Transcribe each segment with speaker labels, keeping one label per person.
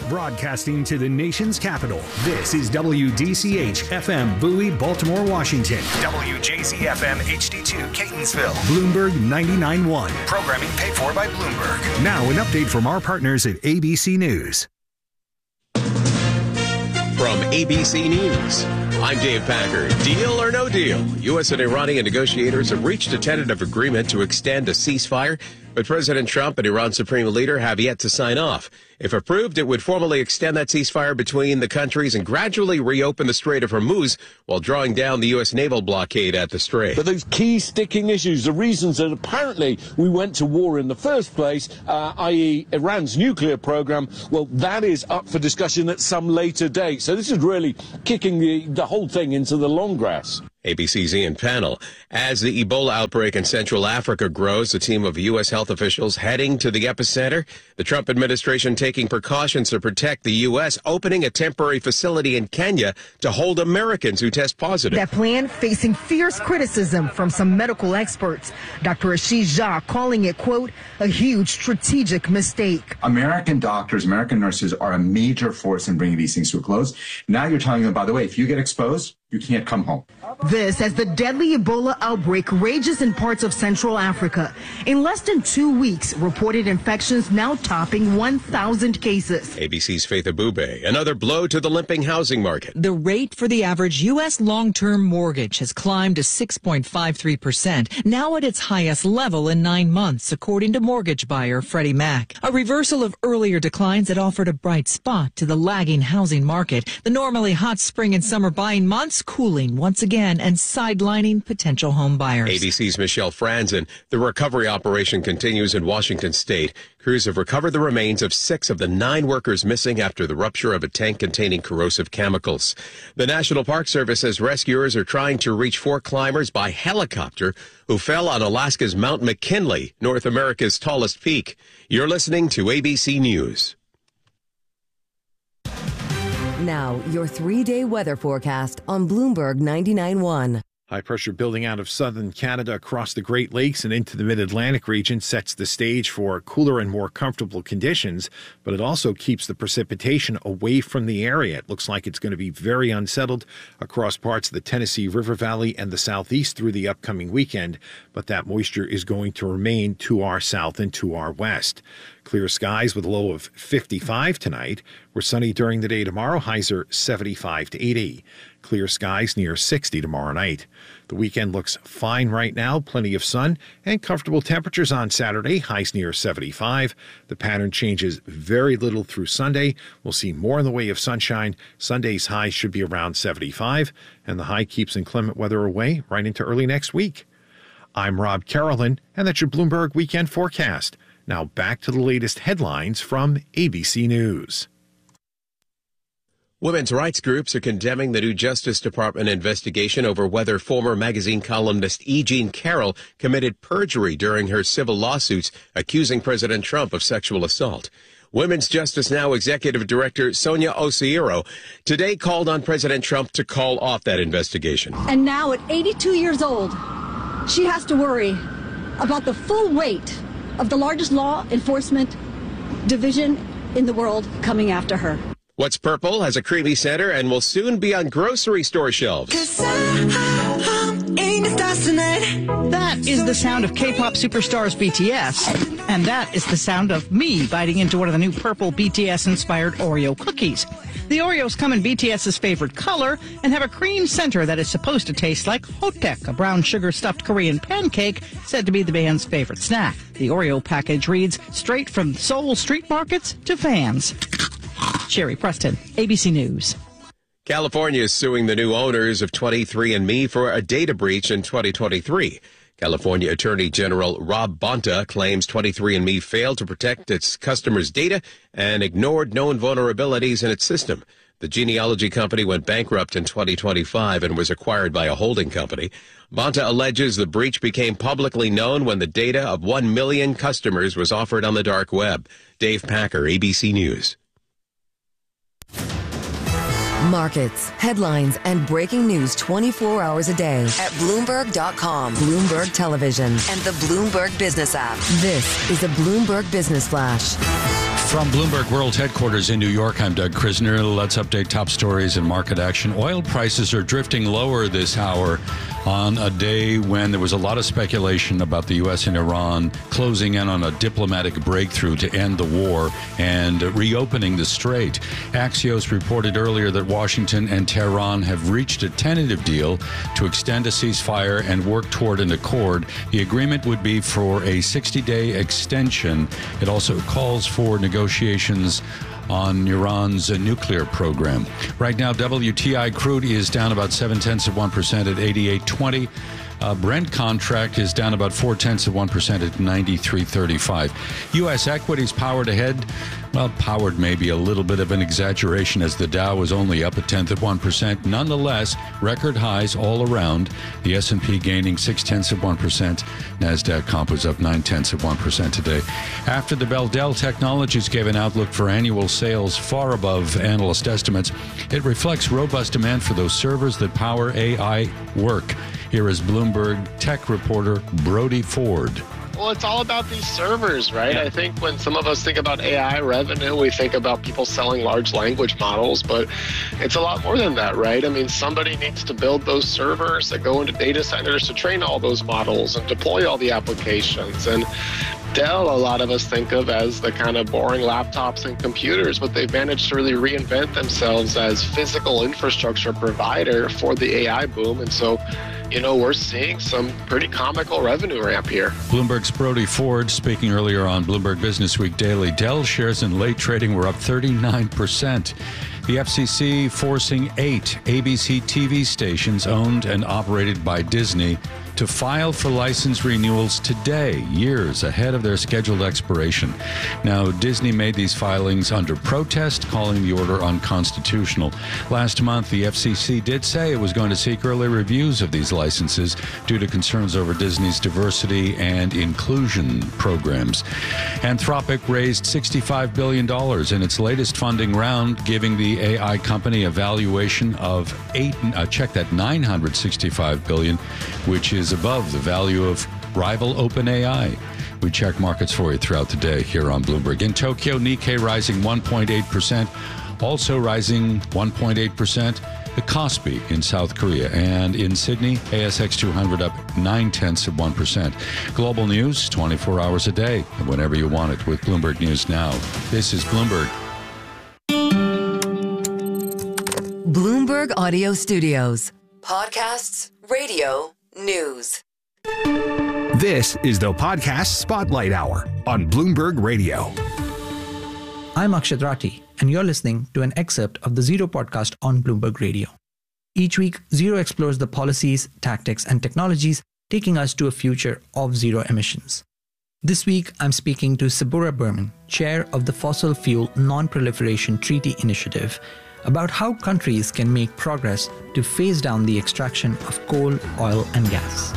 Speaker 1: Broadcasting to the nation's capital, this is WDCH-FM Bowie, Baltimore, Washington. WJZ-FM HD2 Catonsville. Bloomberg 99.1. Programming paid for by Bloomberg. Now an update from our partners at ABC News.
Speaker 2: From ABC News, I'm Dave Packer. Deal or no deal? U.S. and Iranian negotiators have reached a tentative agreement to extend a ceasefire, but President Trump and Iran's supreme leader have yet to sign off. If approved, it would formally extend that ceasefire between the countries and gradually reopen the Strait of Hormuz while drawing down the U.S. naval blockade at the strait.
Speaker 3: But those key sticking issues, the reasons that apparently we went to war in the first place, i.e. Iran's nuclear program, well, that is up for discussion at some later date. So this is really kicking the whole thing into the long grass.
Speaker 2: ABC's Ian Pannell. As the Ebola outbreak in Central Africa grows, a team of U.S. health officials heading to the epicenter. The Trump administration taking precautions to protect the U.S., opening a temporary facility in Kenya to hold Americans who test positive.
Speaker 4: That plan facing fierce criticism from some medical experts. Dr. Ashish Jha calling it, quote, a huge strategic mistake.
Speaker 5: American doctors, American nurses are a major force in bringing these things to a close. Now you're telling them, by the way, if you get exposed, you can't come home.
Speaker 4: This as the deadly Ebola outbreak rages in parts of Central Africa. In less than 2 weeks, reported infections now topping 1,000 cases.
Speaker 2: ABC's Faith Abube. Another blow to the limping housing market.
Speaker 6: The rate for the average U.S. long-term mortgage has climbed to 6.53%, now at its highest level in 9 months, according to mortgage buyer Freddie Mac. A reversal of earlier declines that offered a bright spot to the lagging housing market. The normally hot spring and summer buying months cooling once again and sidelining potential home buyers.
Speaker 2: ABC's Michelle Franzen. The recovery operation continues in Washington state. Crews have recovered the remains of 6 of the 9 workers missing after the rupture of a tank containing corrosive chemicals. The National Park Service says rescuers are trying to reach 4 climbers by helicopter who fell on Alaska's Mount McKinley, North America's tallest peak. You're listening to ABC News.
Speaker 7: Now, your 3-day weather forecast on Bloomberg 99.1.
Speaker 8: High pressure building out of southern Canada across the Great Lakes and into the mid-Atlantic region sets the stage for cooler and more comfortable conditions, but it also keeps the precipitation away from the area. It looks like it's going to be very unsettled across parts of the Tennessee River Valley and the southeast through the upcoming weekend, but that moisture is going to remain to our south and to our west. Clear skies with a low of 55 tonight. We're sunny during the day tomorrow. Highs are 75 to 80. Clear skies near 60 tomorrow night. The weekend looks fine right now. Plenty of sun and comfortable temperatures on Saturday. Highs near 75. The pattern changes very little through Sunday. We'll see more in the way of sunshine. Sunday's high should be around 75, and the high keeps inclement weather away right into early next week. I'm Rob Carolyn, and that's your Bloomberg Weekend Forecast. Now back to the latest headlines from ABC News.
Speaker 2: Women's rights groups are condemning the new Justice Department investigation over whether former magazine columnist E. Jean Carroll committed perjury during her civil lawsuits accusing President Trump of sexual assault. Women's Justice Now Executive Director Sonia Oseiro today called on President Trump to call off that investigation.
Speaker 9: And now at 82 years old, she has to worry about the full weight of the largest law enforcement division in the world coming after her.
Speaker 2: What's Purple has a creamy center and will soon be on grocery store shelves.
Speaker 10: That is the sound of K-pop superstars BTS, and that is the sound of me biting into one of the new Purple BTS-inspired Oreo cookies. The Oreos come in BTS's favorite color and have a cream center that is supposed to taste like Hotek, a brown sugar-stuffed Korean pancake said to be the band's favorite snack. The Oreo package reads, straight from Seoul street markets to fans. Sherry Preston, ABC News.
Speaker 2: California is suing the new owners of 23andMe for a data breach in 2023. California Attorney General Rob Bonta claims 23andMe failed to protect its customers' data and ignored known vulnerabilities in its system. The genealogy company went bankrupt in 2025 and was acquired by a holding company. Bonta alleges the breach became publicly known when the data of 1 million customers was offered on the dark web. Dave Packer, ABC News.
Speaker 7: Markets, headlines, and breaking news 24 hours a day at Bloomberg.com, Bloomberg Television, and the Bloomberg Business app. This is a Bloomberg Business Flash.
Speaker 11: From Bloomberg World Headquarters in New York, I'm Doug Krisner. Let's update top stories and market action. Oil prices are drifting lower this hour on a day when there was a lot of speculation about the U.S. and Iran closing in on a diplomatic breakthrough to end the war and reopening the strait. Axios reported earlier that Washington and Tehran have reached a tentative deal to extend a ceasefire and work toward an accord. The agreement would be for a 60-day extension. It also calls for negotiations on Iran's nuclear program. Right now, WTI crude is down about 0.7% at 88.20. Brent contract is down about 0.4% at 93.35. U.S. equities powered ahead. Well, powered may be a little bit of an exaggeration as the Dow was only up 0.1%. Nonetheless, record highs all around. The S&P gaining 0.6%. NASDAQ comp was up 0.9% today. After the bell, Dell Technologies gave an outlook for annual sales far above analyst estimates. It reflects robust demand for those servers that power AI work. Here is Bloomberg tech reporter Brody Ford.
Speaker 12: Well, it's all about these servers, right? Yeah. I think when some of us think about AI revenue, we think about people selling large language models, but it's a lot more than that, right? I mean, somebody needs to build those servers that go into data centers to train all those models and deploy all the applications. And Dell, a lot of us think of as the kind of boring laptops and computers, but they've managed to really reinvent themselves as physical infrastructure provider for the AI boom. And so, you know, we're seeing some pretty comical revenue ramp here.
Speaker 11: Bloomberg's Brody Ford speaking earlier on Bloomberg Business Week Daily. Dell shares in late trading were up 39%. The FCC forcing 8 ABC TV stations owned and operated by Disney to file for license renewals today, years ahead of their scheduled expiration. Now, Disney made these filings under protest, calling the order unconstitutional. Last month, the FCC did say it was going to seek early reviews of these licenses due to concerns over Disney's diversity and inclusion programs. Anthropic raised $65 billion in its latest funding round, giving the AI company a valuation of $965 billion, which is above the value of rival OpenAI. We check markets for you throughout the day here on Bloomberg. In Tokyo, Nikkei rising 1.8%, also rising 1.8%. The Kospi in South Korea, and in Sydney, ASX 200 up 0.9%. Global news 24 hours a day, and whenever you want it with Bloomberg News Now. This is Bloomberg.
Speaker 7: Bloomberg Audio Studios. Podcasts, radio, news.
Speaker 1: This is the Podcast Spotlight Hour on Bloomberg Radio.
Speaker 13: I'm Akshat Rathi, and you're listening to an excerpt of the Zero podcast on Bloomberg Radio. Each week, Zero explores the policies, tactics, and technologies taking us to a future of zero emissions. This week, I'm speaking to Sabura Berman, chair of the Fossil Fuel Non-Proliferation Treaty Initiative, about how countries can make progress to phase down the extraction of coal, oil, and gas.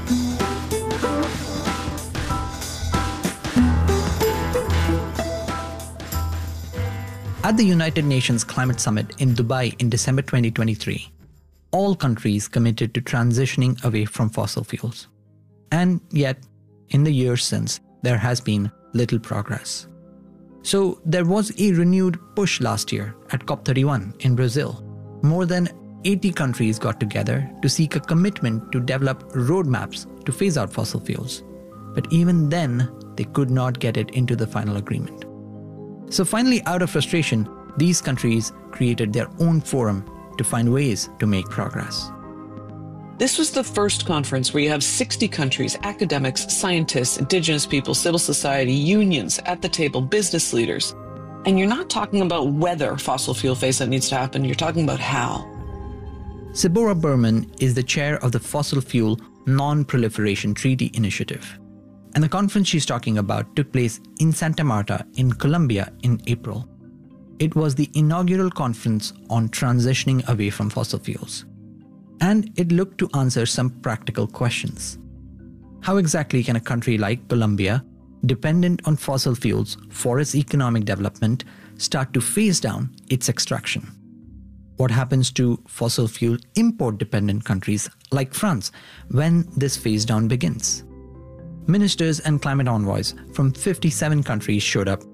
Speaker 13: At the United Nations Climate Summit in Dubai in December 2023, all countries committed to transitioning away from fossil fuels. And yet, in the years since, there has been little progress. So there was a renewed push last year at COP31 in Brazil. More than 80 countries got together to seek a commitment to develop roadmaps to phase out fossil fuels. But even then, they could not get it into the final agreement. So finally, out of frustration, these countries created their own forum to find ways to make progress.
Speaker 14: This was the first conference where you have 60 countries, academics, scientists, indigenous people, civil society, unions at the table, business leaders. And you're not talking about whether fossil fuel phase-out needs to happen, you're talking about how.
Speaker 13: Sabura Berman is the chair of the Fossil Fuel Non-Proliferation Treaty Initiative. And the conference she's talking about took place in Santa Marta in Colombia in April. It was the inaugural conference on transitioning away from fossil fuels. And it looked to answer some practical questions. How exactly can a country like Colombia, dependent on fossil fuels for its economic development, start to phase down its extraction? What happens to fossil fuel import-dependent countries like France when this phase down begins? Ministers and climate envoys from 57 countries showed up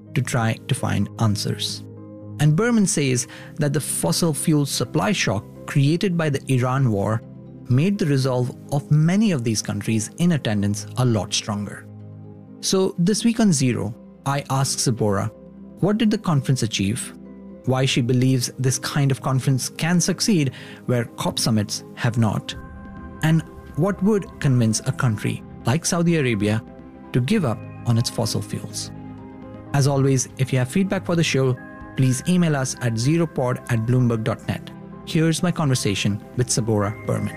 Speaker 13: to try to find answers. And Berman says that the fossil fuel supply shock created by the Iran war made the resolve of many of these countries in attendance a lot stronger. So this week on Zero, I asked Zipporah, what did the conference achieve? Why she believes this kind of conference can succeed where COP summits have not? And what would convince a country like Saudi Arabia to give up on its fossil fuels? As always, if you have feedback for the show, please email us at zeropod@bloomberg.net. Here's my conversation with Zipporah Berman.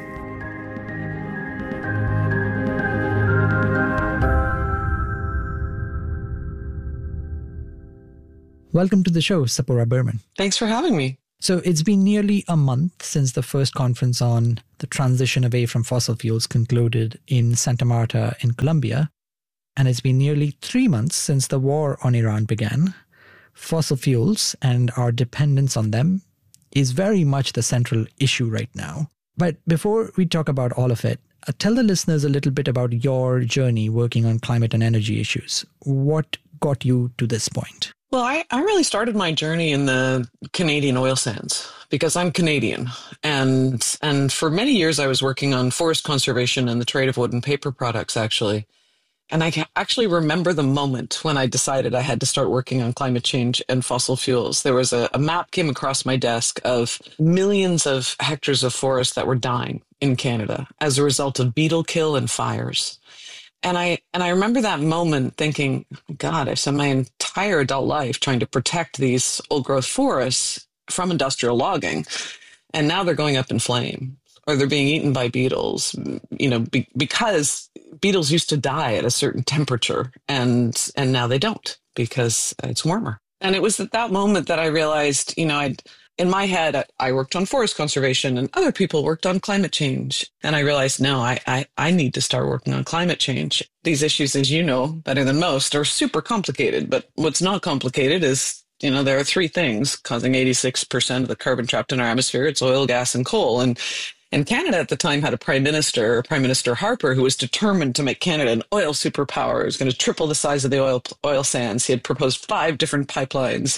Speaker 13: Welcome to the show, Zipporah Berman.
Speaker 14: Thanks for having me.
Speaker 13: So it's been nearly a month since the first conference on the transition away from fossil fuels concluded in Santa Marta in Colombia. And it's been nearly 3 months since the war on Iran began. Fossil fuels and our dependence on them is very much the central issue right now. But before we talk about all of it, tell the listeners a little bit about your journey working on climate and energy issues. What got you to this point?
Speaker 14: Well, I really started my journey in the Canadian oil sands because I'm Canadian. And for many years, I was working on forest conservation and the trade of wood and paper products, actually. And I can actually remember the moment when I decided I had to start working on climate change and fossil fuels. There was a map came across my desk of millions of hectares of forest that were dying in Canada as a result of beetle kill and fires. And I remember that moment thinking, God, I spent my entire adult life trying to protect these old growth forests from industrial logging. And now they're going up in flame or they're being eaten by beetles, because beetles used to die at a certain temperature and now they don't because it's warmer. And it was at that moment that I realized, in my head, I worked on forest conservation and other people worked on climate change. And I realized, no, I need to start working on climate change. These issues, as you know better than most, are super complicated. But what's not complicated is, there are three things causing 86% of the carbon trapped in our atmosphere. It's oil, gas, and coal. And Canada at the time had a Prime Minister Harper, who was determined to make Canada an oil superpower. He was going to triple the size of the oil sands. He had proposed 5 different pipelines.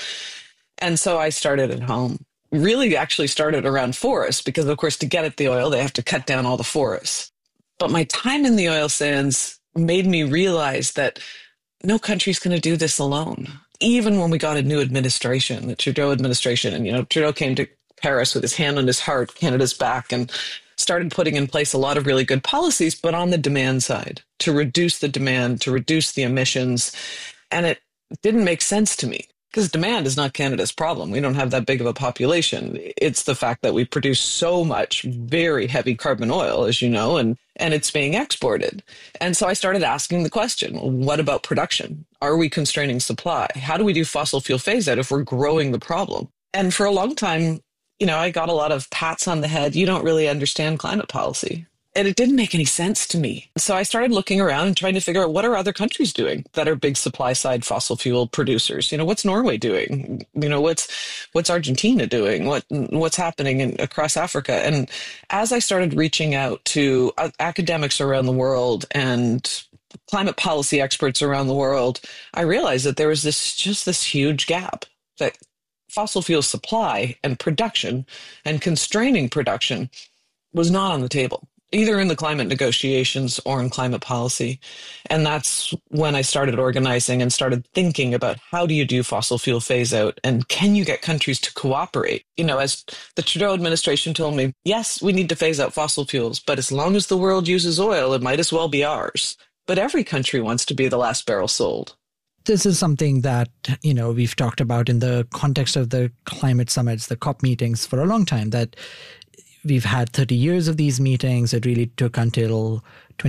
Speaker 14: And so I started at home, really actually started around forests because, of course, to get at the oil, they have to cut down all the forests. But my time in the oil sands made me realize that no country's going to do this alone. Even when we got a new administration, the Trudeau administration, and, Trudeau came to Paris with his hand on his heart, Canada's back, and started putting in place a lot of really good policies, but on the demand side, to reduce the demand, to reduce the emissions. And it didn't make sense to me. Because demand is not Canada's problem. We don't have that big of a population. It's the fact that we produce so much very heavy carbon oil, as you know, and it's being exported. And so I started asking the question, what about production? Are we constraining supply? How do we do fossil fuel phase out if we're growing the problem? And for a long time, I got a lot of pats on the head. You don't really understand climate policy. And it didn't make any sense to me. So I started looking around and trying to figure out what are other countries doing that are big supply side fossil fuel producers. What's Norway doing? What's Argentina doing? What's happening across Africa? And as I started reaching out to academics around the world and climate policy experts around the world, I realized that there was this huge gap that fossil fuel supply and production and constraining production was not on the table, either in the climate negotiations or in climate policy. And that's when I started organizing and started thinking about how do you do fossil fuel phase out and can you get countries to cooperate? As the Trudeau administration told me, yes, we need to phase out fossil fuels, but as long as the world uses oil, it might as well be ours. But every country wants to be the last barrel sold.
Speaker 13: This is something that, we've talked about in the context of the climate summits, the COP meetings for a long time, that we've had 30 years of these meetings. It really took until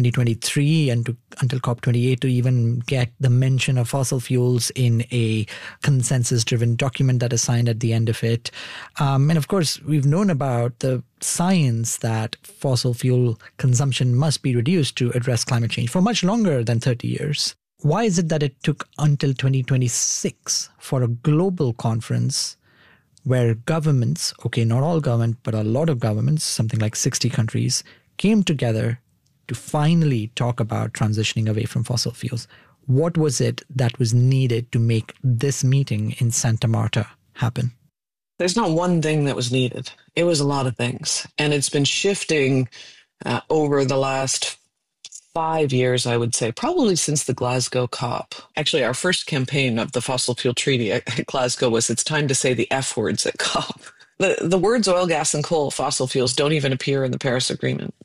Speaker 13: 2023 and until COP28 to even get the mention of fossil fuels in a consensus-driven document that is signed at the end of it. And of course, we've known about the science that fossil fuel consumption must be reduced to address climate change for much longer than 30 years. Why is it that it took until 2026 for a global conference where governments, okay, not all government, but a lot of governments, something like 60 countries, came together to finally talk about transitioning away from fossil fuels? What was it that was needed to make this meeting in Santa Marta happen?
Speaker 14: There's not one thing that was needed. It was a lot of things. And it's been shifting over the last 5 years, I would say, probably since the Glasgow COP. Actually, our first campaign of the Fossil Fuel Treaty at Glasgow was "It's time to say the F words at COP." The words oil, gas, and coal, fossil fuels, don't even appear in the Paris Agreement.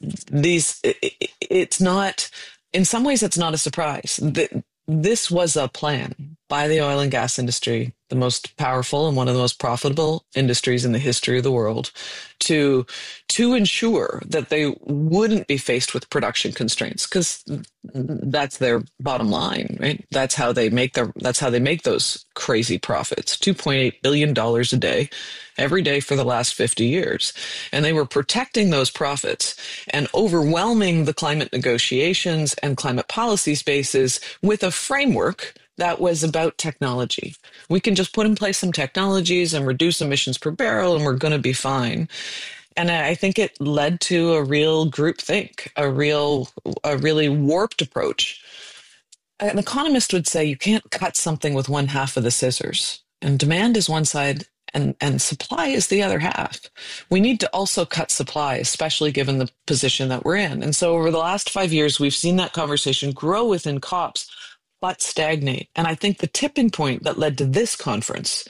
Speaker 14: It's not, in some ways, it's not a surprise. This was a plan by the oil and gas industry, the most powerful and one of the most profitable industries in the history of the world, to ensure that they wouldn't be faced with production constraints, because that's their bottom line, right? That's how they make those crazy profits, $2.8 billion a day, every day for the last 50 years. And they were protecting those profits and overwhelming the climate negotiations and climate policy spaces with a framework that was about technology. We can just put in place some technologies and reduce emissions per barrel, and we're going to be fine. And I think it led to a real groupthink, a really warped approach. An economist would say you can't cut something with one half of the scissors, and demand is one side and supply is the other half. We need to also cut supply, especially given the position that we're in. And so over the last 5 years, we've seen that conversation grow within COPs, but stagnate. And I think the tipping point that led to this conference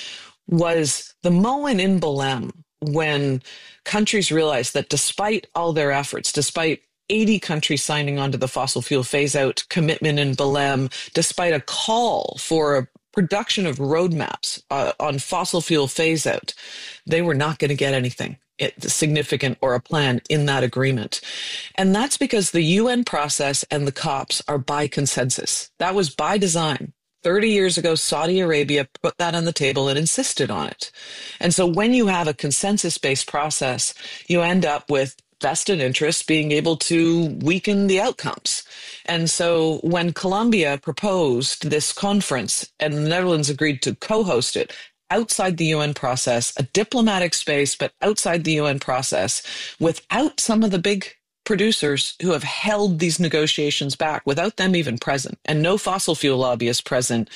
Speaker 14: was the moment in Belém when countries realized that despite all their efforts, despite 80 countries signing on to the fossil fuel phase-out commitment in Belém, despite a call for a production of roadmaps on fossil fuel phase-out, they were not going to get anything significant or a plan in that agreement. And that's because the UN process and the COPs are by consensus. That was by design. 30 years ago, Saudi Arabia put that on the table and insisted on it. And so when you have a consensus-based process, you end up with vested interests being able to weaken the outcomes. And so when Colombia proposed this conference and the Netherlands agreed to co-host it, outside the UN process, a diplomatic space, but outside the UN process, without some of the big producers who have held these negotiations back, without them even present, and no fossil fuel lobbyists present,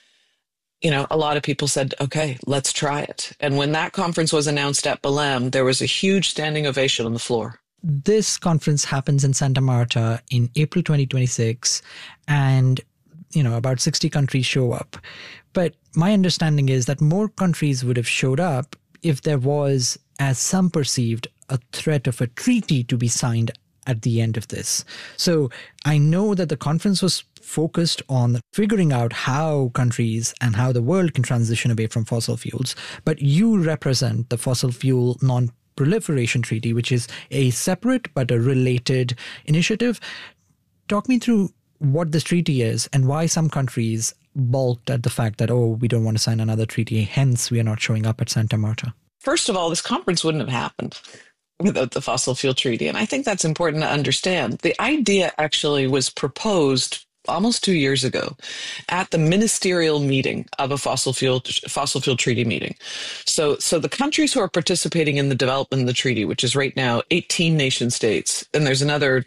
Speaker 14: a lot of people said, okay, let's try it. And when that conference was announced at Belém, there was a huge standing ovation on the floor.
Speaker 13: This conference happens in Santa Marta in April 2026, and about 60 countries show up. But my understanding is that more countries would have showed up if there was, as some perceived, a threat of a treaty to be signed at the end of this. So I know that the conference was focused on figuring out how countries and how the world can transition away from fossil fuels. But you represent the Fossil Fuel Non-Proliferation Treaty, which is a separate but a related initiative. Talk me through what this treaty is and why some countries balked at the fact that, we don't want to sign another treaty, hence we are not showing up at Santa Marta.
Speaker 14: First of all, this conference wouldn't have happened without the Fossil Fuel Treaty. And I think that's important to understand. The idea actually was proposed almost 2 years ago at the ministerial meeting of a fossil fuel treaty meeting. So the countries who are participating in the development of the treaty, which is right now 18 nation states, and there's another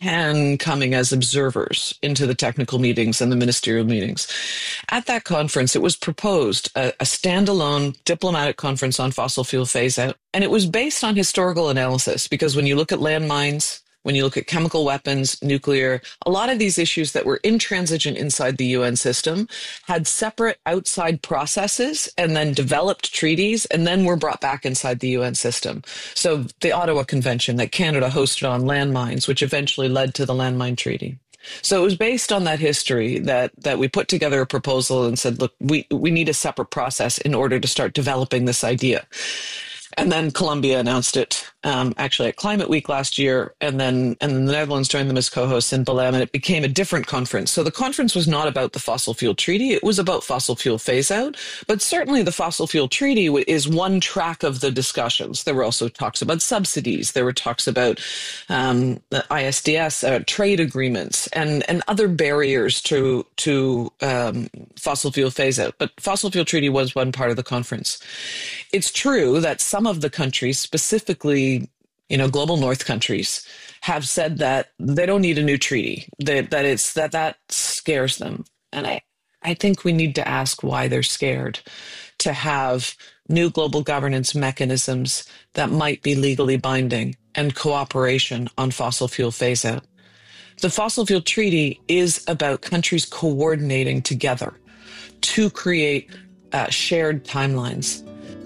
Speaker 14: 10 coming as observers into the technical meetings and the ministerial meetings. At that conference, it was proposed a standalone diplomatic conference on fossil fuel phase out. And it was based on historical analysis, because when you look at landmines, when you look at chemical weapons, nuclear, a lot of these issues that were intransigent inside the UN system had separate outside processes and then developed treaties and then were brought back inside the UN system. So the Ottawa Convention that Canada hosted on landmines, which eventually led to the Landmine Treaty. So it was based on that history that we put together a proposal and said, look, we need a separate process in order to start developing this idea. And then Colombia announced it actually at Climate Week last year, and then the Netherlands joined them as co-hosts in Belém, and it became a different conference. So the conference was not about the Fossil Fuel Treaty. It was about fossil fuel phase-out, but certainly the Fossil Fuel Treaty is one track of the discussions. There were also talks about subsidies. There were talks about the ISDS, trade agreements, and other barriers to fossil fuel phase-out. But Fossil Fuel Treaty was one part of the conference. It's true that some of the countries, specifically, global north countries, have said that they don't need a new treaty, that scares them. And I think we need to ask why they're scared to have new global governance mechanisms that might be legally binding and cooperation on fossil fuel phase out. The Fossil Fuel Treaty is about countries coordinating together to create shared timelines.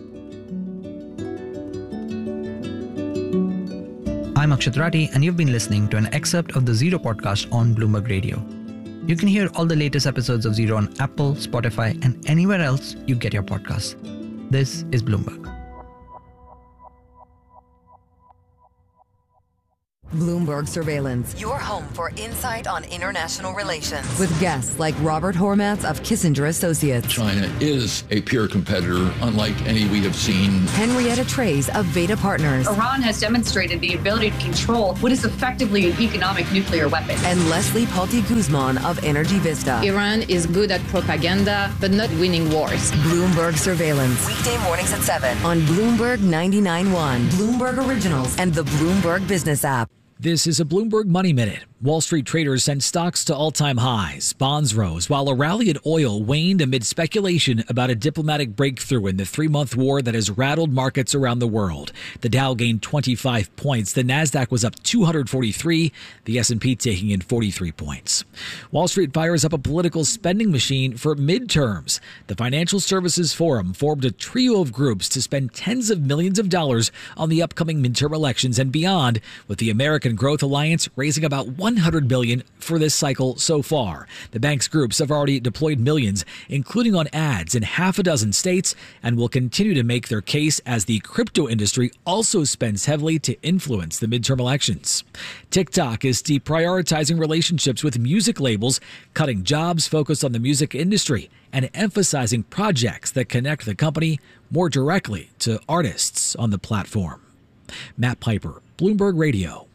Speaker 13: I'm Akshat Rathi, and you've been listening to an excerpt of the Zero podcast on Bloomberg Radio. You can hear all the latest episodes of Zero on Apple, Spotify, and anywhere else you get your podcasts. This is Bloomberg.
Speaker 7: Bloomberg Surveillance, your home for insight on international relations. With guests like Robert Hormats of Kissinger Associates.
Speaker 15: China is a peer competitor, unlike any we have seen.
Speaker 7: Henrietta Trays of Veda Partners.
Speaker 16: Iran has demonstrated the ability to control what is effectively an economic nuclear weapon.
Speaker 7: And Leslie Palti Guzman of Energy Vista.
Speaker 17: Iran is good at propaganda, but not winning wars.
Speaker 7: Bloomberg Surveillance. Weekday mornings at 7 on Bloomberg 99.1, Bloomberg Originals, and the Bloomberg Business app.
Speaker 18: This is a Bloomberg Money Minute. Wall Street traders sent stocks to all-time highs. Bonds rose while a rally in oil waned amid speculation about a diplomatic breakthrough in the three-month war that has rattled markets around the world. The Dow gained 25 points. The Nasdaq was up 243. The S&P taking in 43 points. Wall Street fires up a political spending machine for midterms. The Financial Services Forum formed a trio of groups to spend tens of millions of dollars on the upcoming midterm elections and beyond, with the American Growth Alliance raising about $100 billion for this cycle so far. The bank's groups have already deployed millions, including on ads in half a dozen states, and will continue to make their case as the crypto industry also spends heavily to influence the midterm elections. TikTok is deprioritizing relationships with music labels, cutting jobs focused on the music industry, and emphasizing projects that connect the company more directly to artists on the platform. Matt Piper, Bloomberg Radio.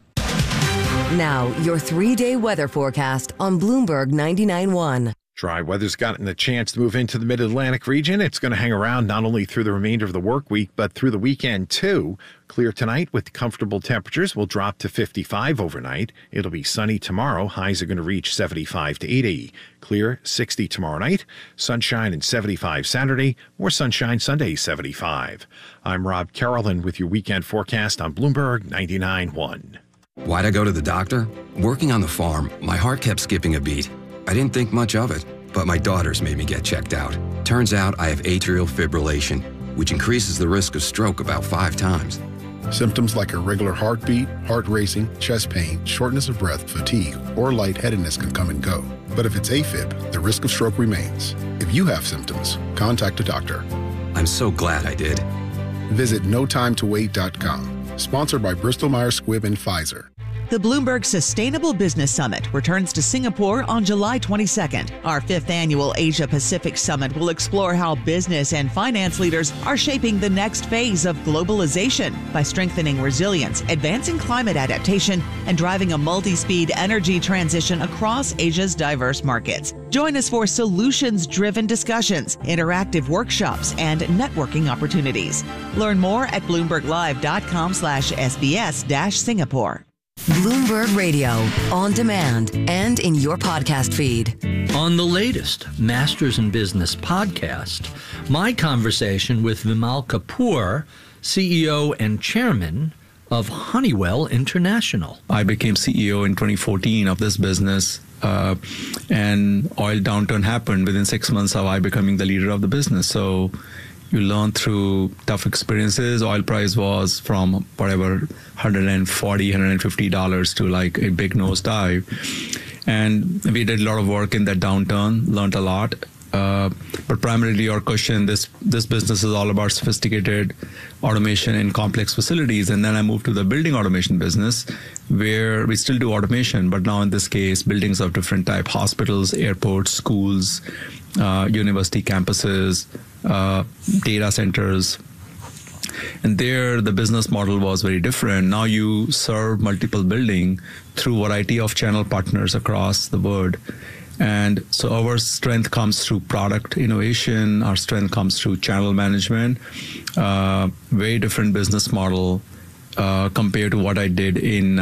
Speaker 7: Now, your 3-day weather forecast on Bloomberg 99.1.
Speaker 8: Dry weather's gotten a chance to move into the mid-Atlantic region. It's going to hang around not only through the remainder of the work week, but through the weekend, too. Clear tonight with comfortable temperatures. Will drop to 55 overnight. It'll be sunny tomorrow. Highs are going to reach 75 to 80. Clear 60 tomorrow night. Sunshine and 75 Saturday. More sunshine Sunday, 75. I'm Rob Carolyn with your weekend forecast on Bloomberg 99.1.
Speaker 19: Why'd I go to the doctor? Working on the farm, my heart kept skipping a beat. I didn't think much of it, but my daughters made me get checked out. Turns out I have atrial fibrillation, which increases the risk of stroke about 5 times.
Speaker 20: Symptoms like irregular heartbeat, heart racing, chest pain, shortness of breath, fatigue, or lightheadedness can come and go. But if it's AFib, the risk of stroke remains. If you have symptoms, contact a doctor.
Speaker 19: I'm so glad I did.
Speaker 20: Visit notimetowait.com. Sponsored by Bristol-Myers Squibb and Pfizer.
Speaker 21: The Bloomberg Sustainable Business Summit returns to Singapore on July 22nd. Our 5th annual Asia Pacific Summit will explore how business and finance leaders are shaping the next phase of globalization by strengthening resilience, advancing climate adaptation, and driving a multi-speed energy transition across Asia's diverse markets. Join us for solutions-driven discussions, interactive workshops, and networking opportunities. Learn more at bloomberglive.com/SBS-Singapore.
Speaker 7: Bloomberg Radio, on demand and in your podcast feed.
Speaker 22: On the latest Masters in Business podcast, my conversation with Vimal Kapur, CEO and chairman of Honeywell International.
Speaker 23: I became CEO in 2014 of this business, and oil downturn happened. Within 6 months of I becoming the leader of the business. So you learn through tough experiences. Oil price was from whatever, $140, $150 to like a big nosedive. And we did a lot of work in that downturn, learned a lot. But primarily your question, this business is all about sophisticated automation in complex facilities. And then I moved to the building automation business, where we still do automation, but now in this case, buildings of different type, hospitals, airports, schools, university campuses, data centers. And there, the business model was very different. Now you serve multiple buildings through a variety of channel partners across the world. And so our strength comes through product innovation. Our strength comes through channel management. Very different business model. compared to what I did in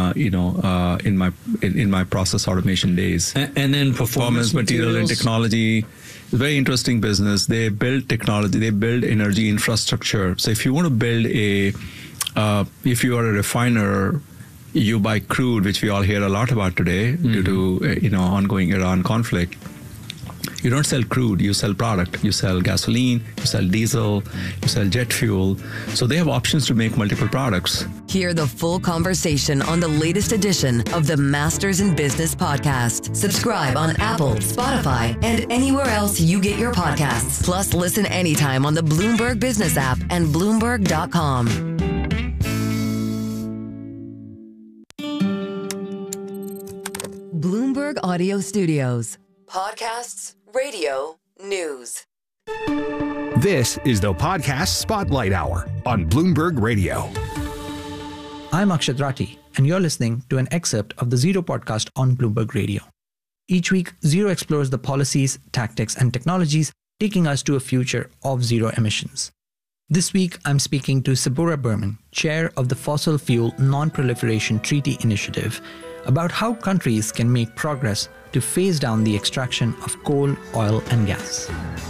Speaker 23: my process automation days.
Speaker 22: And then performance
Speaker 23: material and technology. It's a very interesting business. They build technology. They build energy infrastructure. So if you want to build if you are a refiner, you buy crude, which we all hear a lot about today due to ongoing Iran conflict. You don't sell crude, you sell product. You sell gasoline, you sell diesel, you sell jet fuel. So they have options to make multiple products.
Speaker 7: Hear the full conversation on the latest edition of the Masters in Business podcast. Subscribe on Apple, Spotify, and anywhere else you get your podcasts. Plus, listen anytime on the Bloomberg Business app and Bloomberg.com. Bloomberg Audio Studios. Podcasts, radio, news.
Speaker 1: This is the Podcast Spotlight Hour on Bloomberg Radio.
Speaker 13: I'm Akshat Rathi, and you're listening to an excerpt of the Zero podcast on Bloomberg Radio. Each week, Zero explores the policies, tactics, and technologies taking us to a future of zero emissions. This week, I'm speaking to Sabura Berman, chair of the Fossil Fuel Non-Proliferation Treaty Initiative, about how countries can make progress to phase down the extraction of coal, oil, and gas.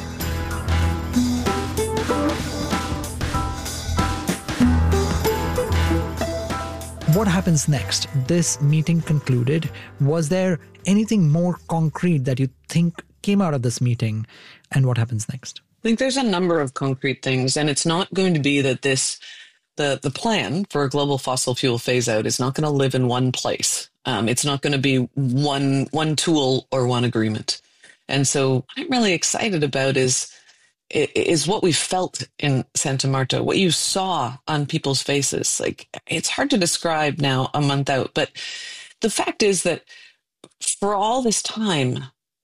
Speaker 13: What happens next? This meeting concluded. Was there anything more concrete that you think came out of this meeting? And what happens next?
Speaker 14: I think there's a number of concrete things, and it's not going to be that the plan for a global fossil fuel phase out is not going to live in one place. It's not going to be one tool or one agreement. And so what I'm really excited about is what we felt in Santa Marta, what you saw on people's faces. Like, it's hard to describe now a month out, but the fact is that for all this time,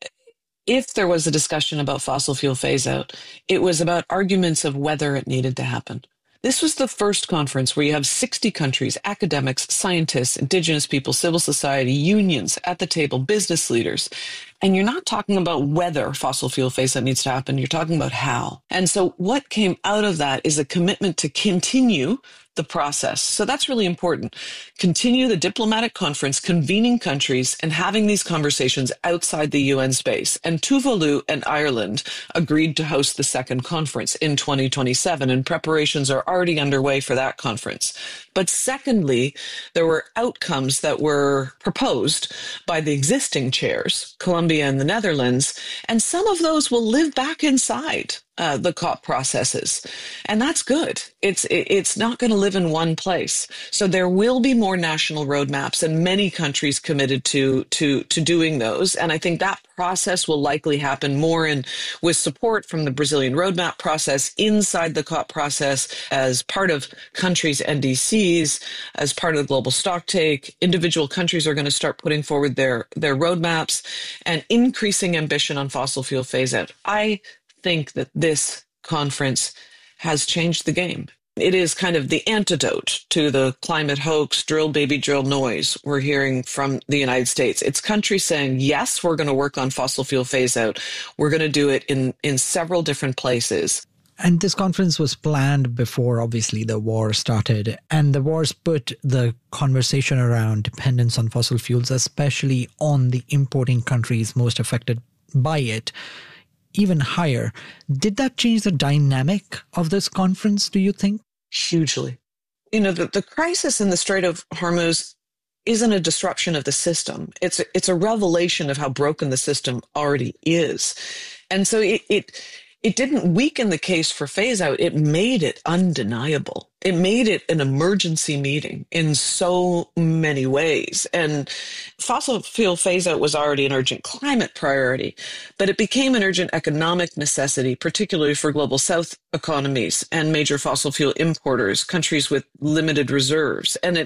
Speaker 14: if there was a discussion about fossil fuel phase out, it was about arguments of whether it needed to happen. This was the first conference where you have 60 countries, academics, scientists, indigenous people, civil society, unions at the table, business leaders. And you're not talking about whether fossil fuel phase out needs to happen. You're talking about how. And so what came out of that is a commitment to continue the process. So that's really important. Continue the diplomatic conference, convening countries and having these conversations outside the UN space. And Tuvalu and Ireland agreed to host the second conference in 2027, and preparations are already underway for that conference. But secondly, there were outcomes that were proposed by the existing chairs, Colombia and the Netherlands, and some of those will live back inside the COP processes. And that's good. It's not going to live in one place. So there will be more national roadmaps, and many countries committed to doing those. And I think that process will likely happen more with support from the Brazilian roadmap process inside the COP process as part of countries' NDCs, as part of the global stocktake. Individual countries are going to start putting forward their roadmaps and increasing ambition on fossil fuel phase out. I think that this conference has changed the game. It is kind of the antidote to the climate hoax, drill baby drill noise we're hearing from the United States. It's countries saying, yes, we're going to work on fossil fuel phase out. We're going to do it in several different places.
Speaker 13: And this conference was planned before, obviously, the war started. And the wars put the conversation around dependence on fossil fuels, especially on the importing countries most affected by it, even higher. Did that change the dynamic of this conference, do you think?
Speaker 14: Hugely. You know, the crisis in the Strait of Hormuz isn't a disruption of the system. It's a revelation of how broken the system already is. And so it didn't weaken the case for phase out. It made it undeniable. It made it an emergency meeting in so many ways. And fossil fuel phase out was already an urgent climate priority, but it became an urgent economic necessity, particularly for global south economies and major fossil fuel importers, countries with limited reserves. And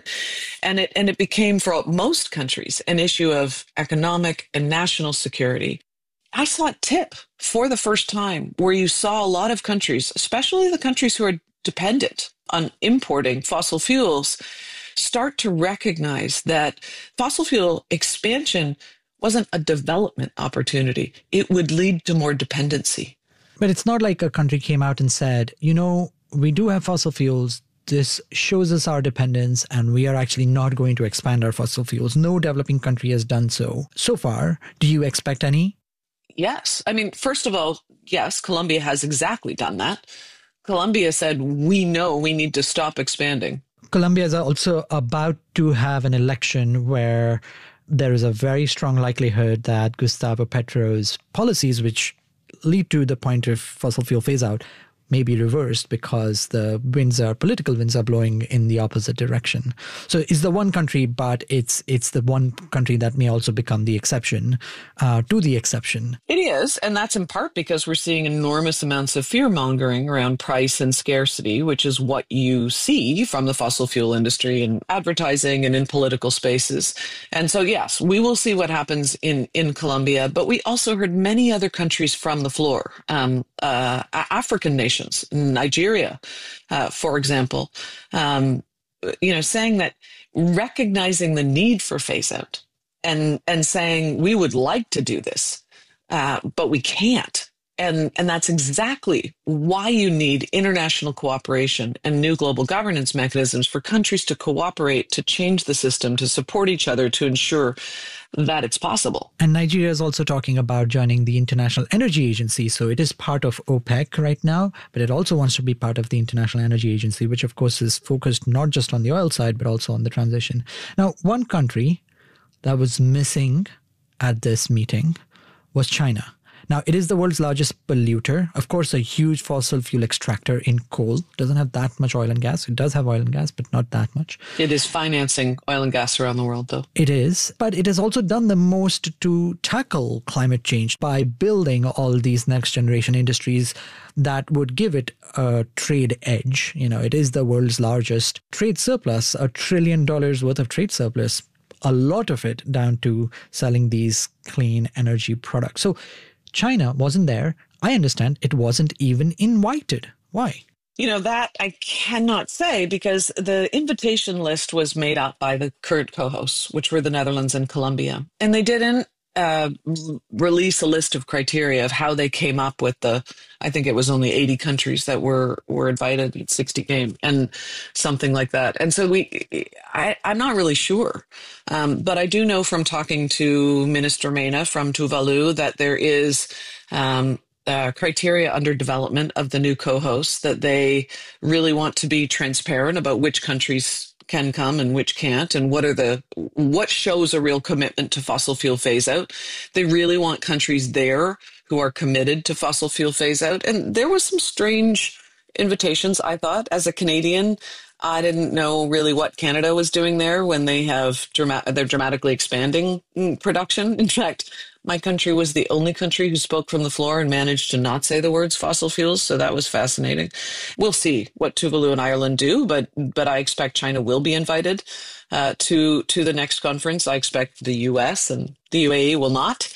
Speaker 14: it became for most countries an issue of economic and national security. I saw it tip for the first time where you saw a lot of countries, especially the countries who are dependent on importing fossil fuels, start to recognize that fossil fuel expansion wasn't a development opportunity. It would lead to more dependency.
Speaker 13: But it's not like a country came out and said, you know, we do have fossil fuels. this shows us our dependence and we are actually not going to expand our fossil fuels. No developing country has done so far. Do you expect any?
Speaker 14: Yes. I mean, first of all, yes, Colombia has exactly done that. Colombia said, we know we need to stop expanding.
Speaker 13: Colombia is also about to have an election where there is a very strong likelihood that Gustavo Petro's policies, which lead to the point of fossil fuel phase out, may be reversed because the political winds are blowing in the opposite direction. So it's the one country, but it's the one country that may also become the exception to the exception.
Speaker 14: It is, and that's in part because we're seeing enormous amounts of fear-mongering around price and scarcity, which is what you see from the fossil fuel industry in advertising and in political spaces. And so, yes, we will see what happens in Colombia, but we also heard many other countries from the floor, African nations, Nigeria, for example, saying that recognizing the need for phase out and saying we would like to do this, but we can't. And that's exactly why you need international cooperation and new global governance mechanisms for countries to cooperate, to change the system, to support each other, to ensure that it's possible.
Speaker 13: And Nigeria is also talking about joining the International Energy Agency. So it is part of OPEC right now, but it also wants to be part of the International Energy Agency, which of course is focused not just on the oil side, but also on the transition. Now, one country that was missing at this meeting was China. Now, it is the world's largest polluter. Of course, a huge fossil fuel extractor in coal. Doesn't have that much oil and gas. It does have oil and gas, but not that much.
Speaker 14: It is financing oil and gas around the world, though.
Speaker 13: It is. But it has also done the most to tackle climate change by building all these next generation industries that would give it a trade edge. It is the world's largest trade surplus, $1 trillion worth of trade surplus, a lot of it down to selling these clean energy products. So China wasn't there. I understand it wasn't even invited. Why?
Speaker 14: That I cannot say because the invitation list was made up by the current co-hosts, which were the Netherlands and Colombia. And they didn't release a list of criteria of how they came up with I think it was only 80 countries that were invited at 60 game and something like that. And so I'm not really sure. But I do know from talking to Minister Mena from Tuvalu that there is criteria under development of the new co-hosts, that they really want to be transparent about which countries can come and which can't, and what shows a real commitment to fossil fuel phase out. They really want countries there who are committed to fossil fuel phase out. And there was some strange invitations, I thought. As a Canadian, I didn't know really what Canada was doing there when they're dramatically expanding production. In fact, my country was the only country who spoke from the floor and managed to not say the words fossil fuels. So that was fascinating. We'll see what Tuvalu and Ireland do, but I expect China will be invited to the next conference. I expect the US and the UAE will not.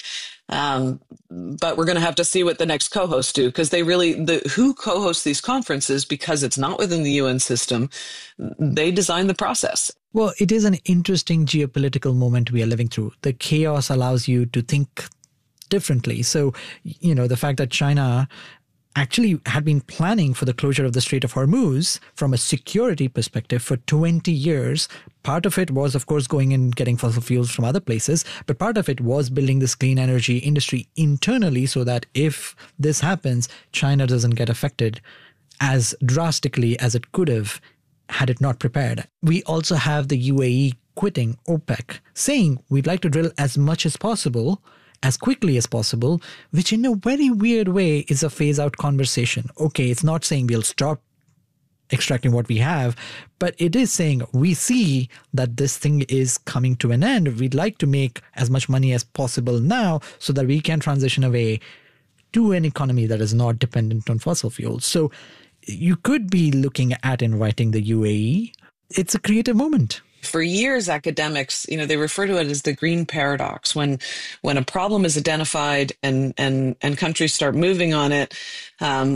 Speaker 14: But we're going to have to see what the next co-hosts do, because who co-hosts these conferences, because it's not within the UN system, they design the process.
Speaker 13: Well, it is an interesting geopolitical moment we are living through. The chaos allows you to think differently. So, the fact that China actually had been planning for the closure of the Strait of Hormuz from a security perspective for 20 years. Part of it was, of course, going and getting fossil fuels from other places, but part of it was building this clean energy industry internally so that if this happens, China doesn't get affected as drastically as it could have had it not prepared. We also have the UAE quitting OPEC, saying we'd like to drill as much as possible, as quickly as possible, which in a very weird way is a phase-out conversation. Okay, it's not saying we'll stop extracting what we have, but it is saying we see that this thing is coming to an end. We'd like to make as much money as possible now so that we can transition away to an economy that is not dependent on fossil fuels. So you could be looking at inviting the UAE. It's a creative moment.
Speaker 14: For years, academics, they refer to it as the green paradox. When a problem is identified and countries start moving on it, then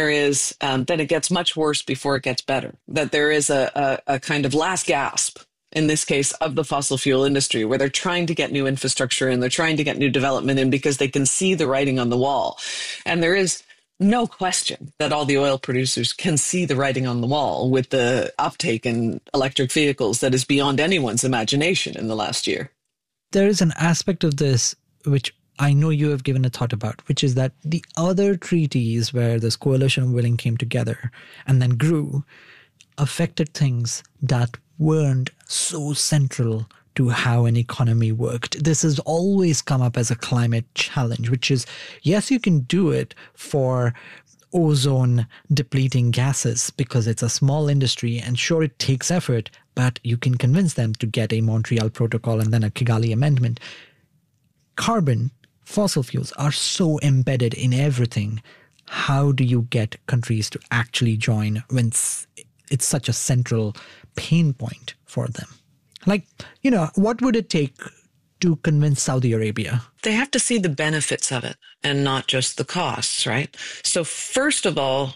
Speaker 14: it gets much worse before it gets better. That there is a kind of last gasp, in this case, of the fossil fuel industry, where they're trying to get new infrastructure and they're trying to get new development in because they can see the writing on the wall. And there is no question that all the oil producers can see the writing on the wall with the uptake in electric vehicles that is beyond anyone's imagination in the last year.
Speaker 13: There is an aspect of this which I know you have given a thought about, which is that the other treaties where this coalition of willing came together and then grew affected things that weren't so central to how an economy worked. This has always come up as a climate challenge, which is, yes, you can do it for ozone depleting gases because it's a small industry, and sure, it takes effort, but you can convince them to get a Montreal Protocol and then a Kigali Amendment. Carbon, fossil fuels are so embedded in everything. How do you get countries to actually join when it's such a central pain point for them? Like, what would it take to convince Saudi Arabia?
Speaker 14: They have to see the benefits of it and not just the costs, right? So first of all,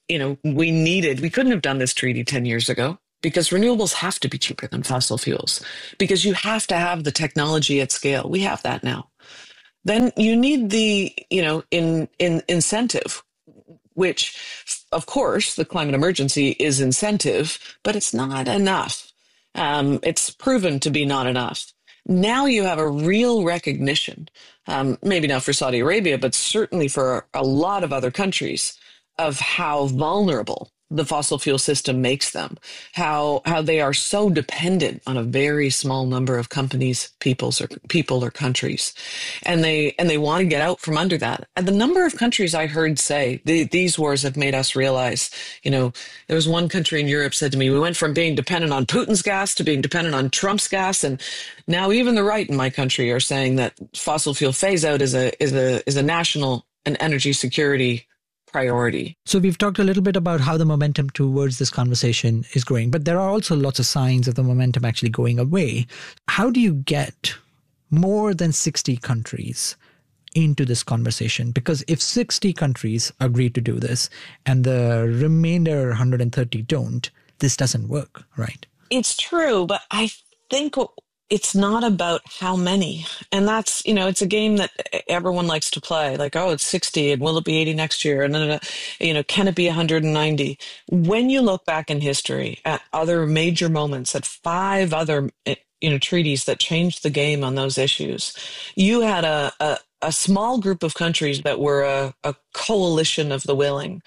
Speaker 14: we couldn't have done this treaty 10 years ago because renewables have to be cheaper than fossil fuels because you have to have the technology at scale. We have that now. Then you need the, incentive, which, of course, the climate emergency is incentive, but it's not enough. It's proven to be not enough. Now you have a real recognition, maybe not for Saudi Arabia, but certainly for a lot of other countries, of how vulnerable the fossil fuel system makes them, how they are so dependent on a very small number of companies, people or countries, and they want to get out from under that. And the number of countries I heard say these wars have made us realize, there was one country in Europe said to me, we went from being dependent on Putin's gas to being dependent on Trump's gas, and now even the right in my country are saying that fossil fuel phase out is a national and energy security priority.
Speaker 13: So we've talked a little bit about how the momentum towards this conversation is growing, but there are also lots of signs of the momentum actually going away. How do you get more than 60 countries into this conversation? Because if 60 countries agree to do this and the remainder 130 don't, this doesn't work, right?
Speaker 14: It's true, but I think it's not about how many. And that's, it's a game that everyone likes to play. Like, oh, it's 60 and will it be 80 next year? And then, can it be 190? When you look back in history at other major moments, at 5 other, treaties that changed the game on those issues, you had a small group of countries that were a coalition of the willing,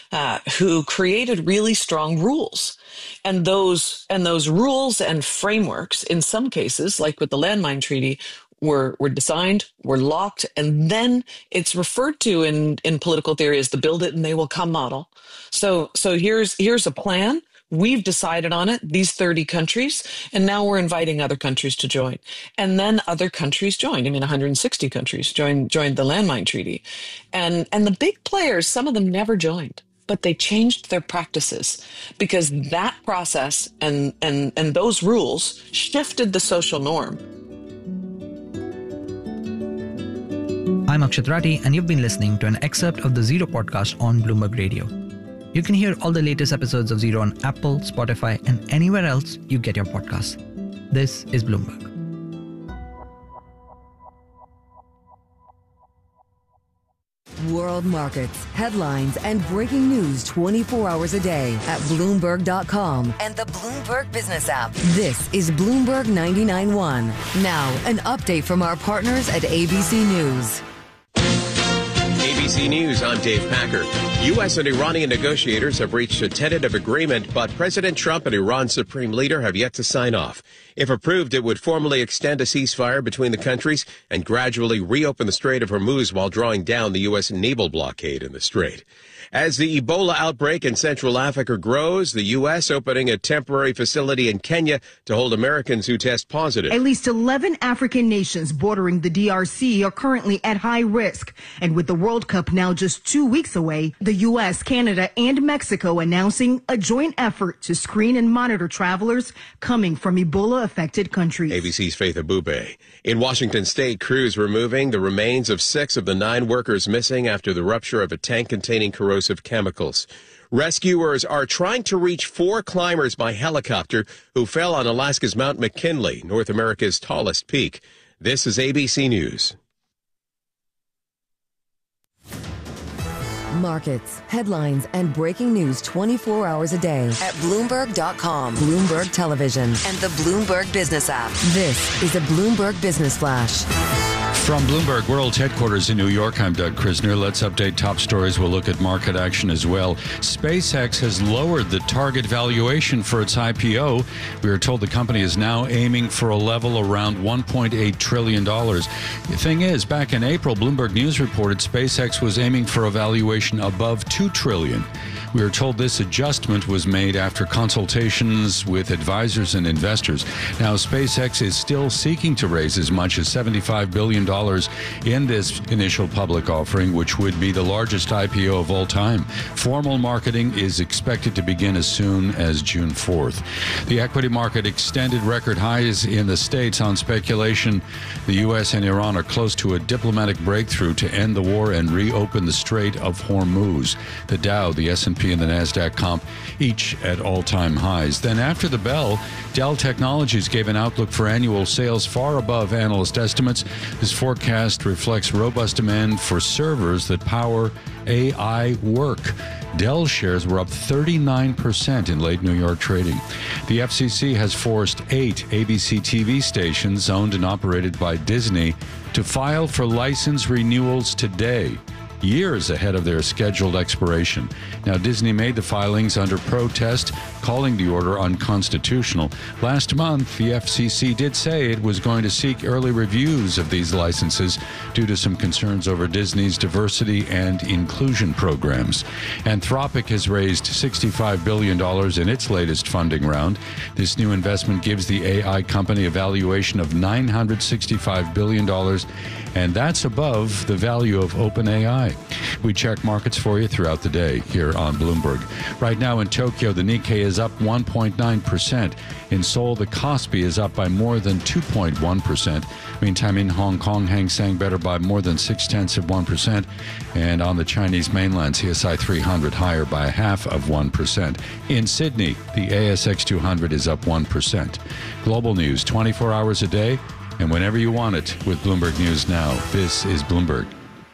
Speaker 14: who created really strong rules. And those rules and frameworks, in some cases, like with the Landmine Treaty, were designed, were locked, and then it's referred to in political theory as the build it and they will come model. So here's a plan. We've decided on it, these 30 countries, and now we're inviting other countries to join. And then other countries joined. 160 countries joined the Landmine Treaty. And the big players, some of them never joined, but they changed their practices because that process and those rules shifted the social norm.
Speaker 13: I'm Akshat Rathi, and you've been listening to an excerpt of the Zero podcast on Bloomberg Radio. You can hear all the latest episodes of Zero on Apple, Spotify, and anywhere else you get your podcasts. This is Bloomberg.
Speaker 7: World markets, headlines, and breaking news 24 hours a day at Bloomberg.com and the Bloomberg Business app. This is Bloomberg 99.1. Now, an update from our partners at ABC News.
Speaker 2: ABC News, I'm Dave Packer. U.S. and Iranian negotiators have reached a tentative agreement, but President Trump and Iran's supreme leader have yet to sign off. If approved, it would formally extend a ceasefire between the countries and gradually reopen the Strait of Hormuz while drawing down the U.S. naval blockade in the strait. As the Ebola outbreak in Central Africa grows, the U.S. opening a temporary facility in Kenya to hold Americans who test positive.
Speaker 3: At least 11 African nations bordering the DRC are currently at high risk. And with the World Cup now just 2 weeks away, the U.S., Canada, and Mexico announcing a joint effort to screen and monitor travelers coming from Ebola-affected countries.
Speaker 2: ABC's Faith Abube. In Washington state, crews removing the remains of 6 of the 9 workers missing after the rupture of a tank containing corrosive chemicals. Rescuers are trying to reach 4 climbers by helicopter who fell on Alaska's Mount McKinley, North America's tallest peak. This is ABC News.
Speaker 7: Markets, headlines, and breaking news 24 hours a day at Bloomberg.com, Bloomberg Television, and the Bloomberg Business app. This is a Bloomberg Business Flash.
Speaker 11: From Bloomberg World's headquarters in New York, I'm Doug Krisner. Let's update top stories. We'll look at market action as well. SpaceX has lowered the target valuation for its IPO. We are told the company is now aiming for a level around $1.8 trillion. The thing is, back in April, Bloomberg News reported SpaceX was aiming for a valuation above $2 trillion. We are told this adjustment was made after consultations with advisors and investors. Now, SpaceX is still seeking to raise as much as $75 billion in this initial public offering, which would be the largest IPO of all time. Formal marketing is expected to begin as soon as June 4th. The equity market extended record highs in the States on speculation the U.S. and Iran are close to a diplomatic breakthrough to end the war and reopen the Strait of Hormuz. The Dow, the S&P, and the NASDAQ comp each at all-time highs. Then after the bell, Dell Technologies gave an outlook for annual sales far above analyst estimates. This forecast reflects robust demand for servers that power AI work. Dell shares were up 39% in late New York trading. The FCC has forced 8 ABC TV stations owned and operated by Disney to file for license renewals today, years ahead of their scheduled expiration. Now, Disney made the filings under protest, calling the order unconstitutional. Last month, the FCC did say it was going to seek early reviews of these licenses due to some concerns over Disney's diversity and inclusion programs. Anthropic has raised $65 billion in its latest funding round. This new investment gives the AI company a valuation of $965 billion, and that's above the value of OpenAI. We check markets for you throughout the day here on Bloomberg. Right now in Tokyo, the Nikkei is up 1.9%. In Seoul, the Kospi is up by more than 2.1%. Meantime, in Hong Kong, Hang Seng better by more than 0.6%. And on the Chinese mainland, CSI 300 higher by 0.5%. In Sydney, the ASX 200 is up 1%. Global news 24 hours a day and whenever you want it with Bloomberg News Now. This is Bloomberg.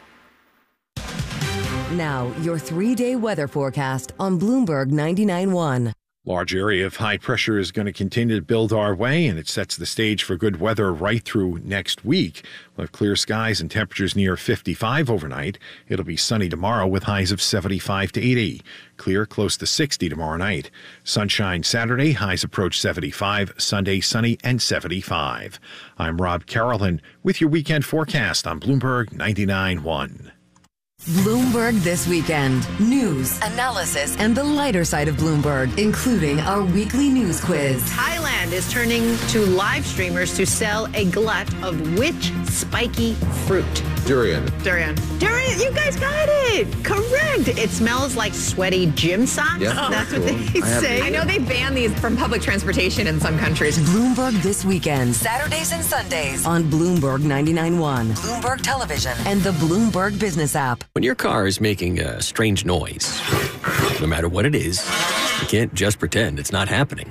Speaker 7: Now, your 3-day weather forecast on Bloomberg 99.1.
Speaker 8: Large area of high pressure is going to continue to build our way, and it sets the stage for good weather right through next week. We'll have clear skies and temperatures near 55 overnight. It'll be sunny tomorrow with highs of 75 to 80. Clear close to 60 tomorrow night. Sunshine Saturday, highs approach 75. Sunday, sunny and 75. I'm Rob Carolan with your weekend forecast on Bloomberg 99.1.
Speaker 7: Bloomberg This Weekend. News, analysis, and the lighter side of Bloomberg, including our weekly news quiz.
Speaker 4: Thailand is turning to live streamers to sell a glut of which spiky fruit?
Speaker 5: Durian.
Speaker 4: Durian. Durian, you guys got it. Correct. It smells like sweaty gym socks.
Speaker 5: Yeah,
Speaker 4: that's what they say.
Speaker 17: I know they ban these from public transportation in some countries.
Speaker 7: Bloomberg This Weekend, Saturdays and Sundays on Bloomberg 99.1, Bloomberg Television, and the Bloomberg Business app.
Speaker 6: When your car is making a strange noise, no matter what it is, you can't just pretend it's not happening.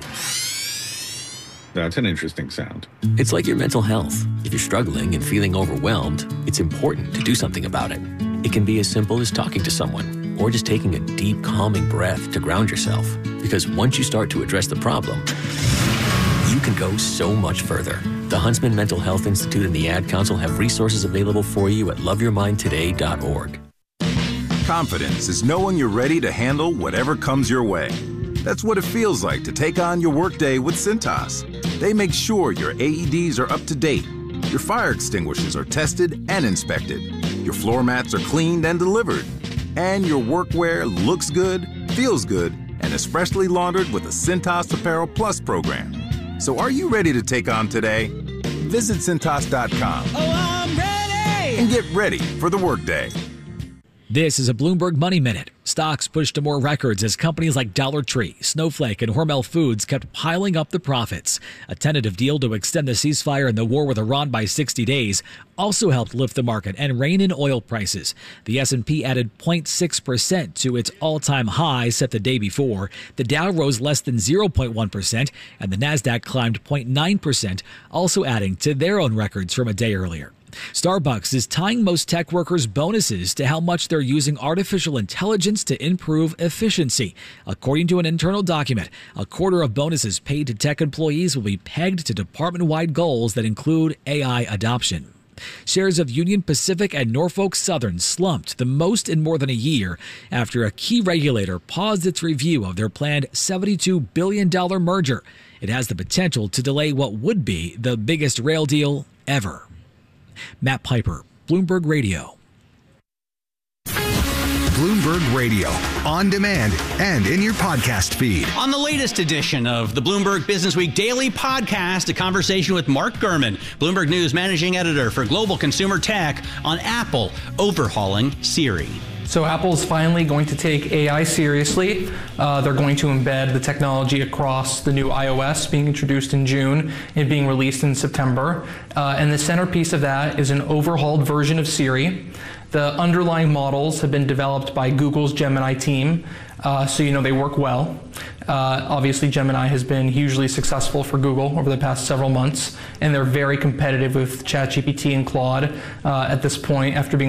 Speaker 24: That's an interesting sound.
Speaker 6: It's like your mental health. If you're struggling and feeling overwhelmed, it's important to do something about it. It can be as simple as talking to someone or just taking a deep, calming breath to ground yourself. Because once you start to address the problem, you can go so much further. The Huntsman Mental Health Institute and the Ad Council have resources available for you at loveyourmindtoday.org.
Speaker 25: Confidence is knowing you're ready to handle whatever comes your way. That's what it feels like to take on your workday with Cintas. They make sure your AEDs are up to date, your fire extinguishers are tested and inspected, your floor mats are cleaned and delivered, and your workwear looks good, feels good, and is freshly laundered with the Cintas Apparel Plus program. So are you ready to take on today? Visit Cintas.com.
Speaker 4: Oh, I'm ready!
Speaker 25: And get ready for the workday.
Speaker 18: This is a Bloomberg Money Minute. Stocks pushed to more records as companies like Dollar Tree, Snowflake, and Hormel Foods kept piling up the profits. A tentative deal to extend the ceasefire and the war with Iran by 60 days also helped lift the market and rein in oil prices. The S&P added 0.6% to its all-time high set the day before. The Dow rose less than 0.1%, and the NASDAQ climbed 0.9%, also adding to their own records from a day earlier. Starbucks is tying most tech workers' bonuses to how much they're using artificial intelligence to improve efficiency. According to an internal document, a quarter of bonuses paid to tech employees will be pegged to department-wide goals that include AI adoption. Shares of Union Pacific and Norfolk Southern slumped the most in more than a year after a key regulator paused its review of their planned $72 billion merger. It has the potential to delay what would be the biggest rail deal ever. Matt Piper, Bloomberg Radio.
Speaker 1: Bloomberg Radio, on demand and in your podcast feed.
Speaker 5: On the latest edition of the Bloomberg Business Week Daily Podcast, a conversation with Mark Gurman, Bloomberg News Managing Editor for Global Consumer Tech, on Apple overhauling Siri.
Speaker 9: So Apple's finally going to take AI seriously. They're going to embed the technology across the new iOS being introduced in June and being released in September. And the centerpiece of that is an overhauled version of Siri. The underlying models have been developed by Google's Gemini team, so they work well. Obviously, Gemini has been hugely successful for Google over the past several months, and they're very competitive with ChatGPT and Claude at this point after being